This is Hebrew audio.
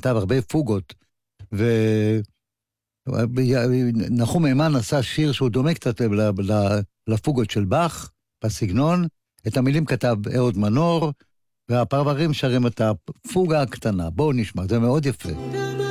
כתב הרבה פוגות, ונחום הימן עשה שיר שהוא דומה קצת לפוגות של באך, בסגנון, את המילים כתב אהוד מנור, והפרברים שרים את הפוגה הקטנה. בואו נשמע, זה מאוד יפה.